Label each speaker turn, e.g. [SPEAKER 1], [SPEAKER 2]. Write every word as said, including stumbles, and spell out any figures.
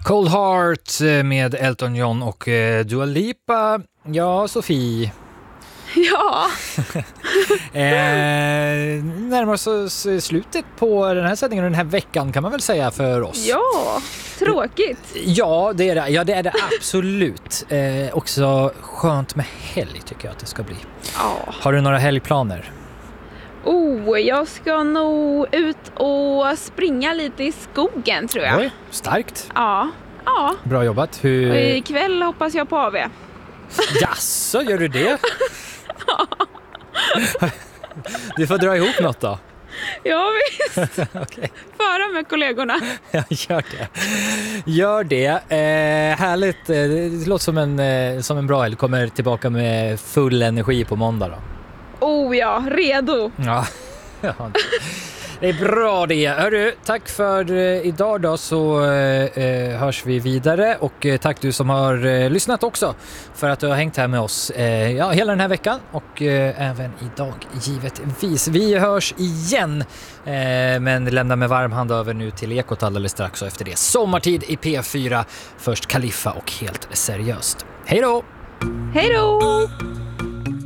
[SPEAKER 1] Cold Heart med Elton John och Dua Lipa. Ja, Sofie.
[SPEAKER 2] Ja.
[SPEAKER 1] eh, närmar oss slutet på den här sändningen och den här veckan kan man väl säga för oss.
[SPEAKER 2] Ja, tråkigt.
[SPEAKER 1] Ja, det är det. Ja, det är det absolut. Eh, också skönt med helg tycker jag att det ska bli.
[SPEAKER 2] Ja.
[SPEAKER 1] Har du några helgplaner?
[SPEAKER 2] Oh, jag ska nog ut och springa lite i skogen tror jag.
[SPEAKER 1] Oj, starkt.
[SPEAKER 2] Ja, ja.
[SPEAKER 1] Bra jobbat. Hur...
[SPEAKER 2] Och ikväll hoppas jag på A V.
[SPEAKER 1] Jasså, gör du det? Du får dra ihop något då.
[SPEAKER 2] Ja visst.
[SPEAKER 1] Okay.
[SPEAKER 2] Föra med kollegorna.
[SPEAKER 1] Ja, gör det. Gör det. Eh, härligt. Det låter som en, eh, som en bra helg. Kommer tillbaka med full energi på måndag då.
[SPEAKER 2] Oh ja, redo.
[SPEAKER 1] Ja, det är bra det. Hörru, tack för eh, idag då så eh, hörs vi vidare och eh, tack du som har eh, lyssnat också för att du har hängt här med oss eh, ja, hela den här veckan och eh, även idag givetvis. Vi hörs igen eh, men lämna med varm hand över nu till Ekot alldeles strax och efter det Sommartid i P fyra. Först Kaliffa och Helt seriöst. Hej då!
[SPEAKER 2] Hej då!